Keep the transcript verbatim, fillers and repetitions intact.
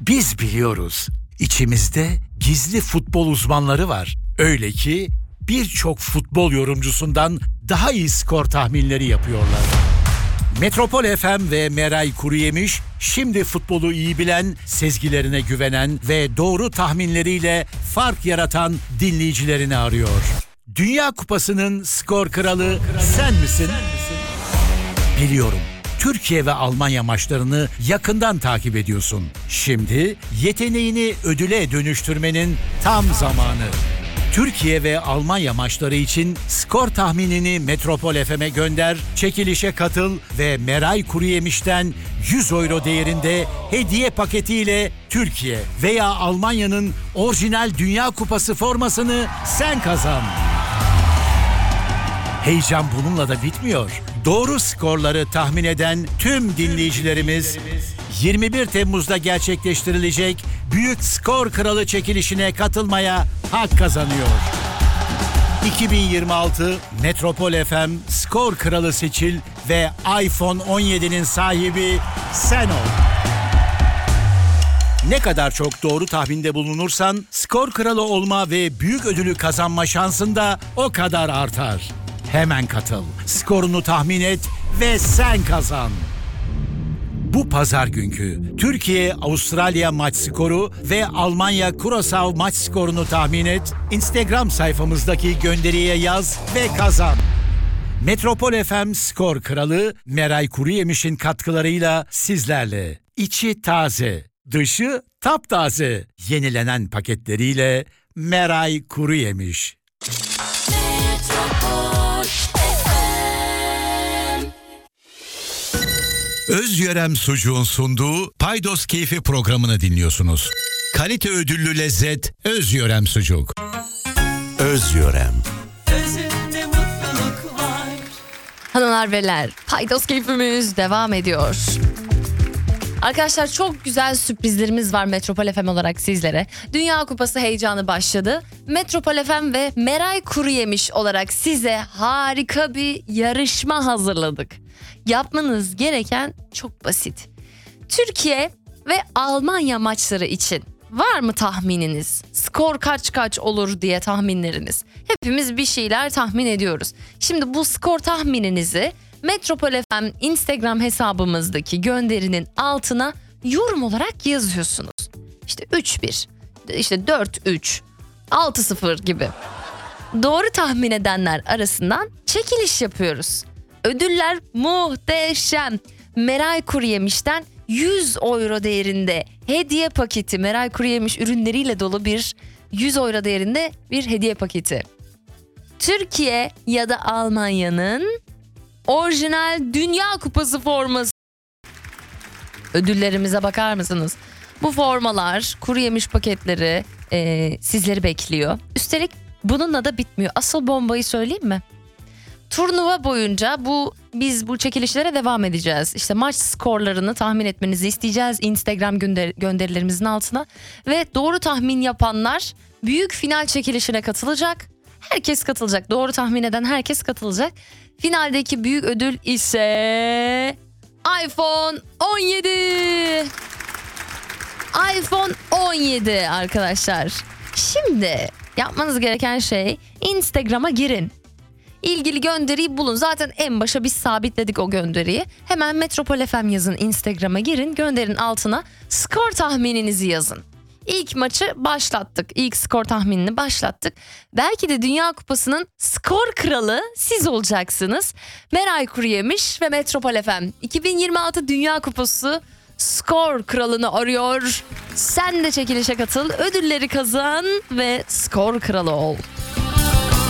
Biz biliyoruz, içimizde gizli futbol uzmanları var. Öyle ki birçok futbol yorumcusundan daha iyi skor tahminleri yapıyorlar. Metropol F M ve Meray Kuruyemiş şimdi futbolu iyi bilen, sezgilerine güvenen ve doğru tahminleriyle fark yaratan dinleyicilerini arıyor. Dünya Kupası'nın skor kralı sen misin? Biliyorum. Türkiye ve Almanya maçlarını yakından takip ediyorsun. Şimdi yeteneğini ödüle dönüştürmenin tam zamanı. Türkiye ve Almanya maçları için skor tahminini Metropol F M'e gönder, çekilişe katıl ve Meray Kuruyemiş'ten yüz euro değerinde hediye paketiyle Türkiye veya Almanya'nın orijinal Dünya Kupası formasını sen kazan. Heyecan bununla da bitmiyor. Doğru skorları tahmin eden tüm dinleyicilerimiz yirmi bir Temmuz'da gerçekleştirilecek Büyük Skor Kralı çekilişine katılmaya hak kazanıyor. iki bin yirmi altı Metropol F M Skor Kralı seçil ve iPhone on yedi'nin sahibi sen ol. Ne kadar çok doğru tahminde bulunursan skor kralı olma ve büyük ödülü kazanma şansın da o kadar artar. Hemen katıl, skorunu tahmin et ve sen kazan. Bu pazar günkü Türkiye-Avustralya maç skoru ve Almanya-Curaçao maç skorunu tahmin et, Instagram sayfamızdaki gönderiye yaz ve kazan. Metropol F M Skor Kralı Meray Kuruyemiş'in katkılarıyla sizlerle. İçi taze, dışı taptaze. Yenilenen paketleriyle Meray Kuruyemiş. Özyörem Sucuğun sunduğu Paydos Keyfi programını dinliyorsunuz. Kalite ödüllü lezzet Özyörem Sucuk. Özyörem. Özünde mutluluk var. Hanımlar beyler, Paydos Keyfimiz devam ediyor. Arkadaşlar çok güzel sürprizlerimiz var Metropol F M olarak sizlere. Dünya Kupası heyecanı başladı. Metropol F M ve Meray Kuruyemiş olarak size harika bir yarışma hazırladık. Yapmanız gereken çok basit. Türkiye ve Almanya maçları için var mı tahmininiz? Skor kaç kaç olur diye tahminleriniz. Hepimiz bir şeyler tahmin ediyoruz. Şimdi bu skor tahmininizi Metropol F M Instagram hesabımızdaki gönderinin altına yorum olarak yazıyorsunuz. İşte üç bir, işte dört üç, altı sıfır gibi. Doğru tahmin edenler arasından çekiliş yapıyoruz. Ödüller muhteşem. Meray Kuruyemiş'ten yüz euro değerinde hediye paketi, Meray Kuruyemiş ürünleriyle dolu bir yüz euro değerinde bir hediye paketi. Türkiye ya da Almanya'nın orijinal Dünya Kupası forması. Ödüllerimize bakar mısınız? Bu formalar, Kuruyemiş paketleri e, sizleri bekliyor. Üstelik bununla da bitmiyor. Asıl bombayı söyleyeyim mi? Turnuva boyunca bu biz bu çekilişlere devam edeceğiz. İşte maç skorlarını tahmin etmenizi isteyeceğiz Instagram gönder- gönderilerimizin altına. Ve doğru tahmin yapanlar büyük final çekilişine katılacak. Herkes katılacak. Doğru tahmin eden herkes katılacak. Finaldeki büyük ödül ise iPhone on yedi. iPhone on yedi arkadaşlar. Şimdi yapmanız gereken şey Instagram'a girin. İlgili gönderiyi bulun. Zaten en başa biz sabitledik o gönderiyi. Hemen Metropol F M yazın, Instagram'a girin. Gönderin altına skor tahmininizi yazın. İlk maçı başlattık. İlk skor tahminini başlattık. Belki de Dünya Kupası'nın skor kralı siz olacaksınız. Meray Kuruyemiş ve Metropol F M iki bin yirmi altı Dünya Kupası skor kralını arıyor. Sen de çekilişe katıl, ödülleri kazan ve skor kralı ol.